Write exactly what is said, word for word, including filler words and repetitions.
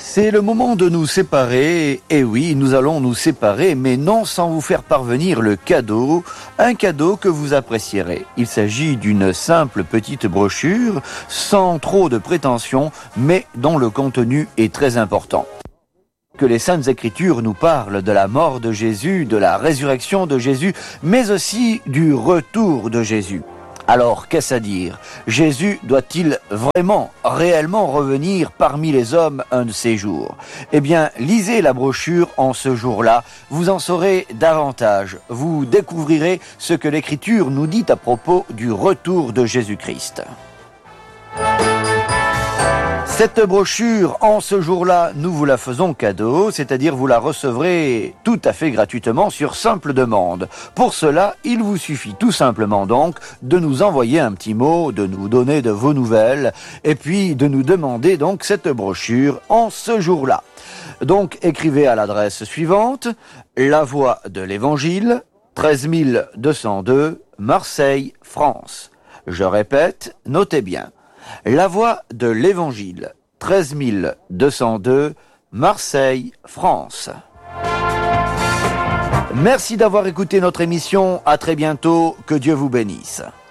C'est le moment de nous séparer, et oui, nous allons nous séparer, mais non sans vous faire parvenir le cadeau, un cadeau que vous apprécierez. Il s'agit d'une simple petite brochure, sans trop de prétention, mais dont le contenu est très important. Que les Saintes Écritures nous parlent de la mort de Jésus, de la résurrection de Jésus, mais aussi du retour de Jésus. Alors, qu'est-ce à dire? Jésus doit-il vraiment, réellement revenir parmi les hommes un de ces jours? Eh bien, lisez la brochure en ce jour-là, vous en saurez davantage. Vous découvrirez ce que l'Écriture nous dit à propos du retour de Jésus-Christ. Cette brochure, en ce jour-là, nous vous la faisons cadeau, c'est-à-dire vous la recevrez tout à fait gratuitement sur simple demande. Pour cela, il vous suffit tout simplement donc de nous envoyer un petit mot, de nous donner de vos nouvelles, et puis de nous demander donc cette brochure en ce jour-là. Donc écrivez à l'adresse suivante, La Voix de l'Évangile, treize mille deux cent deux, Marseille, France. Je répète, notez bien. La Voix de l'Évangile, treize mille deux cent deux, Marseille, France. Merci d'avoir écouté notre émission. À très bientôt. Que Dieu vous bénisse.